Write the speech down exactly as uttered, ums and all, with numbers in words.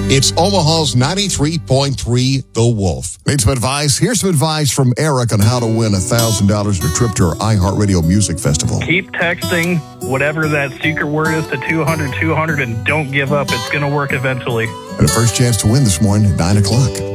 It's Omaha's ninety-three point three The Wolf. Need some advice? Here's some advice from Eric on how to win one thousand dollars and a trip to our iHeartRadio Music Festival. Keep texting whatever that secret word is to two hundred two hundred and don't give up. It's going to work eventually. And the first chance to win this morning at nine o'clock.